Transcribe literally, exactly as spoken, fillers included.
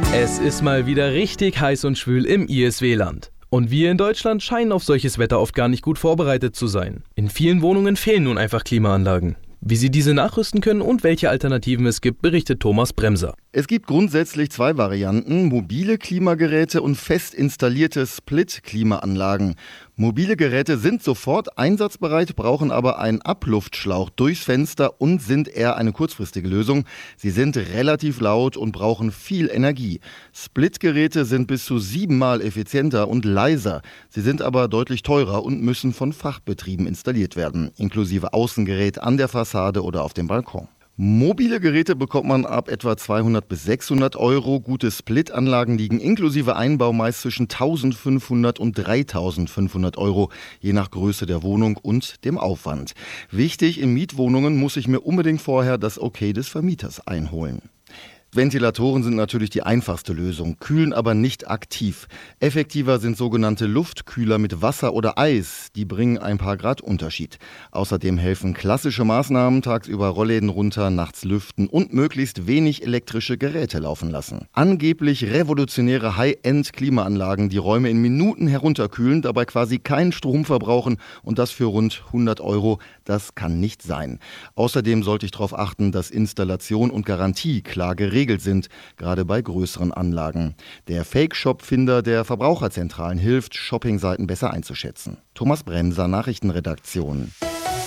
Es ist mal wieder richtig heiß und schwül im I S W-Land. Und wir in Deutschland scheinen auf solches Wetter oft gar nicht gut vorbereitet zu sein. In vielen Wohnungen fehlen nun einfach Klimaanlagen. Wie Sie diese nachrüsten können und welche Alternativen es gibt, berichtet Thomas Bremser. Es gibt grundsätzlich zwei Varianten: mobile Klimageräte und fest installierte Split-Klimaanlagen. Mobile Geräte sind sofort einsatzbereit, brauchen aber einen Abluftschlauch durchs Fenster und sind eher eine kurzfristige Lösung. Sie sind relativ laut und brauchen viel Energie. Split-Geräte sind bis zu siebenmal effizienter und leiser. Sie sind aber deutlich teurer und müssen von Fachbetrieben installiert werden, inklusive Außengerät an der Fassade oder auf dem Balkon. Mobile Geräte bekommt man ab etwa zweihundert bis sechshundert Euro. Gute Split-Anlagen liegen inklusive Einbau meist zwischen eintausendfünfhundert und dreitausendfünfhundert Euro, je nach Größe der Wohnung und dem Aufwand. Wichtig: in Mietwohnungen muss ich mir unbedingt vorher das Okay des Vermieters einholen. Ventilatoren sind natürlich die einfachste Lösung, kühlen aber nicht aktiv. Effektiver sind sogenannte Luftkühler mit Wasser oder Eis. Die bringen ein paar Grad Unterschied. Außerdem helfen klassische Maßnahmen: tagsüber Rollläden runter, nachts lüften und möglichst wenig elektrische Geräte laufen lassen. Angeblich revolutionäre High-End-Klimaanlagen, die Räume in Minuten herunterkühlen, dabei quasi keinen Strom verbrauchen, und das für rund hundert Euro. Das kann nicht sein. Außerdem sollte ich darauf achten, dass Installation und Garantie klar geregelt sind, gerade bei größeren Anlagen. Der Fake-Shop-Finder der Verbraucherzentralen hilft, Shoppingseiten besser einzuschätzen. Thomas Bremser, Nachrichtenredaktion.